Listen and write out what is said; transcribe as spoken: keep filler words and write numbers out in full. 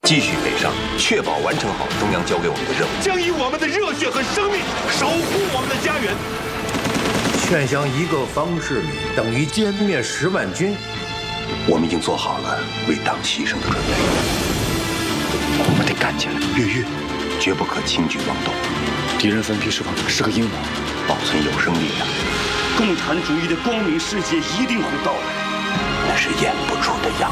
继续北上，确保完成好中央交给我们的任务， 将以我们的热血和生命守护我们的家园。 劝降一个方世敏等于歼灭十万军， 我们已经做好了为党牺牲的准备。 我们得干起来， 越狱，绝不可轻举妄动。 敌人分批释放是个阴谋， 保存有生力量。 共产主义的光明世界一定会到来， 那是演不出的样